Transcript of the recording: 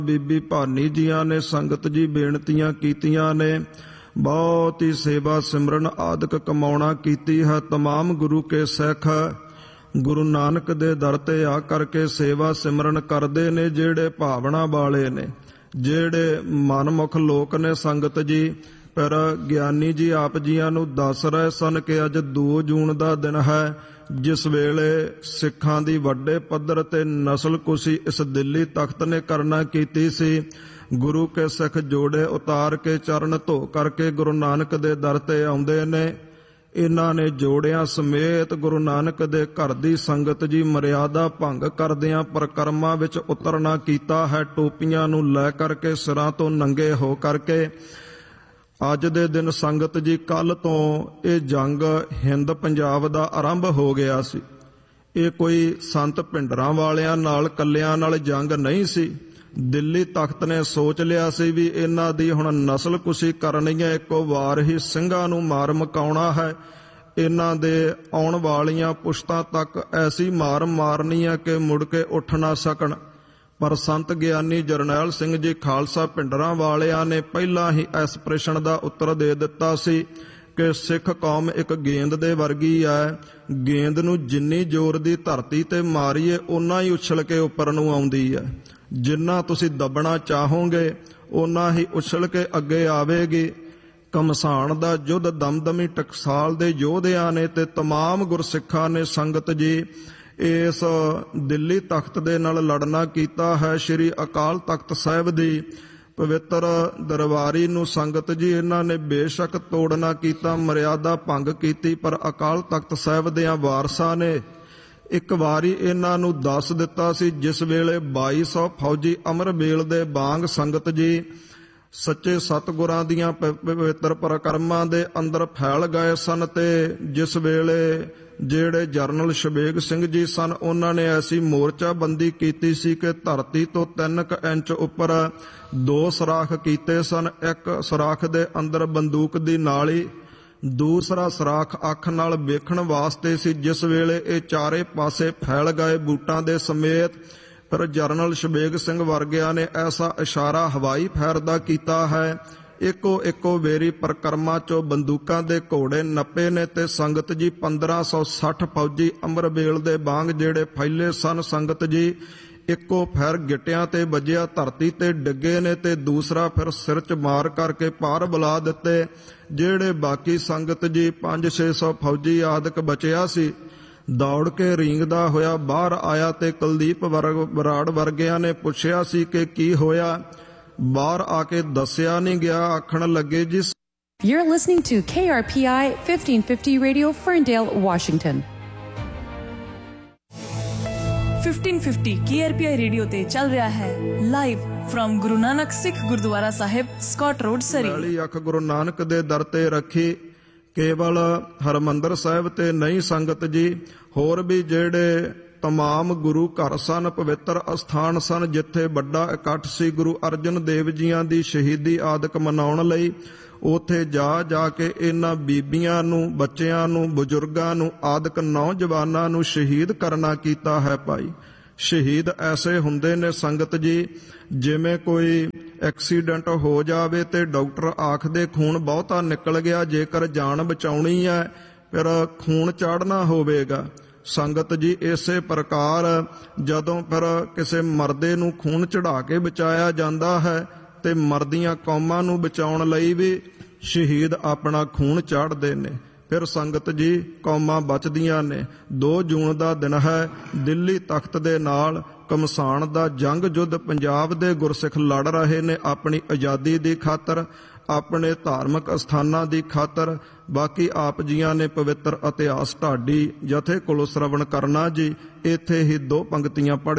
ਬੀਬੀ ਭਾਨੀ ਜੀਆਂ ਨੇ ਸੰਗਤ ਜੀ ਬੇਨਤੀਆਂ ਕੀਤੀਆਂ ਨੇ। ਬਹੁਤ ਹੀ ਸੇਵਾ ਸਿਮਰਨ ਆਦਿਕ ਕਮਾਉਣਾ ਕੀਤੀ ਹੈ। तमाम ਗੁਰੂ ਕੇ ਸਿੱਖ ਗੁਰੂ ਨਾਨਕ ਦੇ ਦਰ ਤੇ ਆ ਕਰਕੇ ਸੇਵਾ ਸਿਮਰਨ ਕਰਦੇ ਨੇ, ਜਿਹੜੇ ਭਾਵਨਾ ਵਾਲੇ ਨੇ, ਜਿਹੜੇ ਮਨਮੁਖ ਲੋਕ ਨੇ ਸੰਗਤ ਜੀ। ਪਰ ਗਿਆਨੀ ਜੀ ਆਪ ਜੀਆਂ ਨੂੰ ਦੱਸ ਰਹੇ ਸਨ ਕਿ ਅੱਜ 2 ਜੂਨ ਦਾ ਦਿਨ ਹੈ, ਜਿਸ ਵੇਲੇ ਸਿੱਖਾਂ ਦੀ ਵੱਡੇ ਪੱਧਰ ਤੇ ਨਸਲਕੁਸ਼ੀ ਇਸ ਦਿੱਲੀ ਤਖਤ ਨੇ ਕਰਨਾ ਕੀਤੀ ਸੀ। ਗੁਰੂ ਕੇ ਸਿੱਖ ਜੋੜੇ ਉਤਾਰ ਕੇ ਚਰਨ ਧੋ ਕਰਕੇ ਗੁਰੂ ਨਾਨਕ ਦੇ ਦਰ ਤੇ ਆਉਂਦੇ ਨੇ। ਇਹਨਾਂ ਨੇ ਜੋੜਿਆਂ ਸਮੇਤ ਗੁਰੂ ਨਾਨਕ ਦੇ ਘਰ ਦੀ ਸੰਗਤ ਜੀ ਮਰਿਆਦਾ ਭੰਗ ਕਰਦਿਆਂ ਪਰਕਰਮਾਂ ਵਿੱਚ ਉਤਰਨਾ ਕੀਤਾ ਹੈ। ਟੋਪੀਆਂ ਨੂੰ ਲੈ ਕਰਕੇ ਸਿਰਾਂ ਤੋਂ ਨੰਗੇ ਹੋ ਕਰਕੇ ਅੱਜ ਦੇ ਦਿਨ ਸੰਗਤ ਜੀ ਕੱਲ ਤੋਂ ਇਹ ਜੰਗ ਹਿੰਦ ਪੰਜਾਬ ਦਾ ਆਰੰਭ ਹੋ ਗਿਆ ਸੀ। ਇਹ ਕੋਈ ਸੰਤ ਭਿੰਡਰਾਂ ਵਾਲਿਆਂ ਨਾਲ ਕੱਲਿਆਂ ਨਾਲ ਜੰਗ ਨਹੀਂ ਸੀ। ਦਿੱਲੀ ਤਖਤ ਨੇ ਸੋਚ ਲਿਆ ਸੀ ਵੀ ਇਹਨਾਂ ਦੀ ਹੁਣ ਨਸਲਕੁਸ਼ੀ ਕਰਨੀ ਹੈ, ਇੱਕੋ ਵਾਰ ਹੀ ਸਿੰਘਾਂ ਨੂੰ ਮਾਰ ਮੁਕਾਉਣਾ ਹੈ। ਇਹਨਾਂ ਦੇ ਆਉਣ ਵਾਲੀਆਂ ਪੁਸ਼ਤਾਂ ਤੱਕ ਐਸੀ ਮਾਰ ਮਾਰਨੀ ਹੈ ਕਿ ਮੁੜ ਕੇ ਉੱਠ ਨਾ ਸਕਣ। ਪਰ ਸੰਤ ਗਿਆਨੀ ਜਰਨੈਲ ਸਿੰਘ ਜੀ ਖਾਲਸਾ ਭਿੰਡਰਾਂ ਵਾਲਿਆਂ ਨੇ ਪਹਿਲਾਂ ਹੀ ਇਸ ਪ੍ਰਸ਼ਨ ਦਾ ਉੱਤਰ ਦੇ ਦਿੱਤਾ ਸੀ ਕਿ ਸਿੱਖ ਕੌਮ ਇੱਕ ਗੇਂਦ ਦੇ ਵਰਗੀ ਹੈ। ਗੇਂਦ ਨੂੰ ਜਿੰਨੀ ਜ਼ੋਰ ਦੀ ਧਰਤੀ ਤੇ ਮਾਰੀਏ ਓਨਾ ਹੀ ਉਛਲ ਕੇ ਉੱਪਰ ਨੂੰ ਆਉਂਦੀ ਹੈ। ਜਿੰਨਾ ਤੁਸੀਂ ਦੱਬਣਾ ਚਾਹੋਗੇ ਓਨਾ ਹੀ ਉਛਲ ਕੇ ਅੱਗੇ ਆਵੇਗੀ। ਘਮਸਾਣ ਦਾ ਯੁੱਧ ਦਮਦਮੀ ਟਕਸਾਲ ਦੇ ਯੋਧਿਆਂ ਨੇ ਤੇ तमाम ਗੁਰਸਿੱਖਾਂ ਨੇ ਸੰਗਤ ਜੀ ਇਸ ਦਿੱਲੀ ਤਖਤ ਦੇ ਨਾਲ ਲੜਨਾ ਕੀਤਾ ਹੈ। ਸ਼੍ਰੀ ਅਕਾਲ ਤਖਤ ਸਾਹਿਬ ਦੀ ਪਵਿੱਤਰ ਦਰਬਾਰੀ ਨੂੰ ਸੰਗਤ ਜੀ ਇਹਨਾਂ ਨੇ ਬੇਸ਼ੱਕ ਤੋੜਨਾ ਕੀਤਾ, ਮਰਿਆਦਾ ਭੰਗ ਕੀਤੀ, ਪਰ ਅਕਾਲ ਤਖਤ ਸਾਹਿਬ ਦਿਆਂ ਵਾਰਸਾਂ ਨੇ ਇੱਕ ਵਾਰੀ ਇਹਨਾਂ ਨੂੰ ਦੱਸ ਦਿੱਤਾ ਸੀ। ਜਿਸ ਵੇਲੇ 2200 ਫੌਜੀ ਅਮਰਬੇਲ ਦੇ ਵਾਂਗ ਸੰਗਤ ਜੀ ਸੱਚੇ ਸਤਿਗੁਰਾਂ ਦੀਆਂ ਪਵਿੱਤਰ ਪਰਕਰਮਾਂ ਦੇ ਅੰਦਰ ਫੈਲ ਗਏ ਸਨ, ਤੇ ਜਿਸ ਵੇਲੇ ਜਿਹੜੇ ਜਰਨਲ ਸ਼ਬੇਗ ਸਿੰਘ ਜੀ ਸਨ ਉਹਨਾਂ ਨੇ ਐਸੀ ਮੋਰਚਾਬੰਦੀ ਕੀਤੀ ਸੀ ਕਿ ਧਰਤੀ ਤੋਂ 3 ਇੰਚ ਉੱਪਰ 2 ਸੁਰਾਖ ਕੀਤੇ ਸਨ। ਇੱਕ ਸੁਰਾਖ ਦੇ ਅੰਦਰ ਬੰਦੂਕ ਦੀ ਨਾਲੀ, ਦੂਸਰਾ ਸੁਰਾਖ ਅੱਖ ਨਾਲ ਵੇਖਣ ਵਾਸਤੇ ਸੀ। ਜਿਸ ਵੇਲੇ ਇਹ ਚਾਰੇ ਪਾਸੇ ਫੈਲ ਗਏ ਬੂਟਾਂ ਦੇ ਸਮੇਤ, ਫਿਰ ਜਰਨਲ ਸ਼ਬੇਗ ਸਿੰਘ ਵਰਗਿਆਂ ਨੇ ਐਸਾ ਇਸ਼ਾਰਾ ਹਵਾਈ ਫੈਰ ਦਾ ਕੀਤਾ ਹੈ, ਇੱਕੋ ਵੇਰੀ ਪਰਕਰਮਾ ਚੋਂ ਬੰਦੂਕਾਂ ਦੇ ਘੋੜੇ ਨੱਪੇ ਨੇ ਤੇ ਸੰਗਤ ਜੀ 1560 ਫੌਜੀ ਅਮਰਬੇਲ ਦੇ ਵਾਂਗ ਜਿਹੜੇ ਫੈਲੇ ਸਨ ਸੰਗਤ ਜੀ ਇੱਕੋ ਫੈਰ ਗਿੱਟਿਆਂ ਤੇ ਵੱਜਿਆ, ਧਰਤੀ ਤੇ ਡਿੱਗੇ ਨੇ ਤੇ ਦੂਸਰਾ ਫਿਰ ਸਿਰ 'ਚ ਮਾਰ ਕਰਕੇ ਪਾਰ ਬੁਲਾ ਦਿੱਤੇ। ਜਿਹੜੇ ਬਾਕੀ ਸੰਗਤ ਜੀ 500-600 ਫੌਜੀ ਆਦਿਕ ਬਚਿਆ ਸੀ ਦੌੜ ਕੇ ਰੀਂਗਦਾ ਹੋਇਆ ਬਾਹਰ ਆਇਆ ਤੇ ਕੁਲਦੀਪ ਬਰਾੜ ਵਰਗਿਆਂ ਨੇ ਪੁੱਛਿਆ ਸੀ ਕਿ ਕੀ ਹੋਇਆ। ਬਾਹਰ ਆ ਕੇ ਦੱਸਿਆ ਨਹੀਂ ਗਿਆ। ਆਖਣ ਲੱਗੇ ਜੀ You're listening to KRPI 1550 Radio, Ferndale, Washington. 1550 KRPI radio ਤੇ ਚੱਲ ਰਿਹਾ ਹੈ ਲਾਈਵ ਫਰਮ ਗੁਰੂ ਨਾਨਕ ਸਿੱਖ ਗੁਰਦੁਆਰਾ ਸਾਹਿਬ, ਸਕਾਟ ਰੋਡ, ਸਰੀ। ਪਹਿਲੀ ਅੱਖ ਗੁਰੂ ਨਾਨਕ ਦੇ ਦਰ ਤੇ ਰੱਖੀ। ਕੇਵਲ ਹਰਮੰਦਰ ਸਾਹਿਬ ਤੇ ਨਹੀਂ ਸੰਗਤ ਜੀ, ਹੋਰ ਵੀ ਜਿਹੜੇ तमाम ਗੁਰੂ ਘਰ ਸਨ, ਪਵਿੱਤਰ ਅਸਥਾਨ ਸਨ, ਜਿੱਥੇ ਵੱਡਾ ਇਕੱਠ ਸੀ ਗੁਰੂ ਅਰਜਨ ਦੇਵ ਜੀਆਂ ਦੀ ਸ਼ਹੀਦੀ ਆਦਿਕ ਮਨਾਉਣ ਲਈ, ਉੱਥੇ ਜਾ ਕੇ ਇਹਨਾਂ ਬੀਬੀਆਂ ਨੂੰ, ਬੱਚਿਆਂ ਨੂੰ, ਬਜ਼ੁਰਗਾਂ ਨੂੰ ਆਦਿਕ ਨੌਜਵਾਨਾਂ ਨੂੰ ਸ਼ਹੀਦ ਕਰਨਾ ਕੀਤਾ ਹੈ। ਭਾਈ ਸ਼ਹੀਦ ਐਸੇ ਹੁੰਦੇ ਨੇ ਸੰਗਤ ਜੀ, ਜਿਵੇਂ ਕੋਈ ਐਕਸੀਡੈਂਟ ਹੋ ਜਾਵੇ ਤੇ ਡਾਕਟਰ ਆਖਦੇ ਖੂਨ ਬਹੁਤਾ ਨਿਕਲ ਗਿਆ, ਜੇਕਰ ਜਾਨ ਬਚਾਉਣੀ ਹੈ ਫਿਰ ਖੂਨ ਚਾੜਨਾ ਹੋਵੇਗਾ। ਸੰਗਤ ਜੀ ਇਸੇ ਪ੍ਰਕਾਰ ਜਦੋਂ ਫਿਰ ਕਿਸੇ ਮਰਦੇ ਨੂੰ ਖੂਨ ਚੜਾ ਕੇ ਬਚਾਇਆ ਜਾਂਦਾ ਹੈ ਤੇ ਮਰਦੀਆਂ ਕੌਮਾਂ ਨੂੰ ਬਚਾਉਣ ਲਈ ਵੀ ਸ਼ਹੀਦ ਆਪਣਾ ਖੂਨ ਚਾੜਦੇ ਨੇ। ਫਿਰ ਸੰਗਤ ਜੀ ਕੌਮਾਂ ਬਚਦੀਆਂ ਨੇ। 2 ਜੂਨ ਦਾ ਦਿਨ ਹੈ। ਦਿੱਲੀ ਤਖਤ ਦੇ ਨਾਲ ਘਮਸਾਣ ਦਾ ਜੰਗ ਯੁੱਧ ਪੰਜਾਬ ਦੇ ਗੁਰਸਿੱਖ ਲੜ ਰਹੇ ਨੇ ਆਪਣੀ ਆਜ਼ਾਦੀ ਦੀ ਖਾਤਰ, ਆਪਣੇ ਧਾਰਮਿਕ ਅਸਥਾਨਾਂ ਦੀ ਖਾਤਰ। ਬਾਕੀ ਆਪ ਜੀਆਂ ਨੇ ਪਵਿੱਤਰ ਇਤਿਹਾਸ ਢਾਡੀ ਜਥੇ ਕੋਲੋਂ ਸ਼ਰਵਣ ਕਰਨਾ ਜੀ। ਇੱਥੇ ਹੀ 2 ਪੰਕਤੀਆਂ ਪੜ੍ਹ